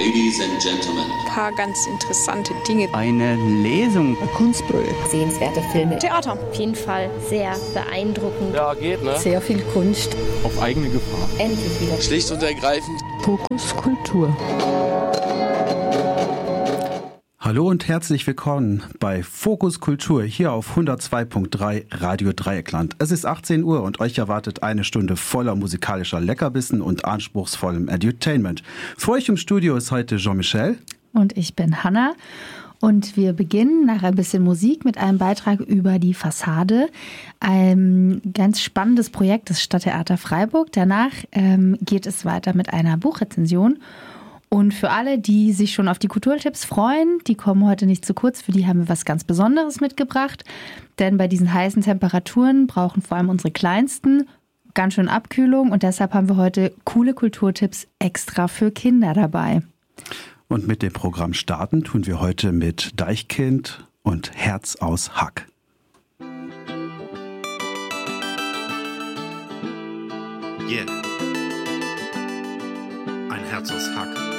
Ladies and Gentlemen. Ein paar ganz interessante Dinge. Eine Lesung. Ein Kunstprojekt. Sehenswerte Filme. Theater. Auf jeden Fall sehr beeindruckend. Ja, geht, ne? Sehr viel Kunst. Auf eigene Gefahr. Endlich wieder. Schlicht und ergreifend. Fokus Kultur. Hallo und herzlich willkommen bei Fokus Kultur hier auf 102.3 Radio Dreieckland. Es ist 18 Uhr und euch erwartet eine Stunde voller musikalischer Leckerbissen und anspruchsvollem Edutainment. Für euch im Studio ist heute Jean-Michel. Und ich bin Hanna. Und wir beginnen nach ein bisschen Musik mit einem Beitrag über die Fassade. Ein ganz spannendes Projekt des Stadttheater Freiburg. Danach geht es weiter mit einer Buchrezension. Und für alle, die sich schon auf die Kulturtipps freuen, die kommen heute nicht zu kurz, für die haben wir was ganz Besonderes mitgebracht. Denn bei diesen heißen Temperaturen brauchen vor allem unsere Kleinsten ganz schön Abkühlung. Und deshalb haben wir heute coole Kulturtipps extra für Kinder dabei. Und mit dem Programm starten tun wir heute mit Deichkind und Herz aus Hack. Yeah. Ein Herz aus Hack.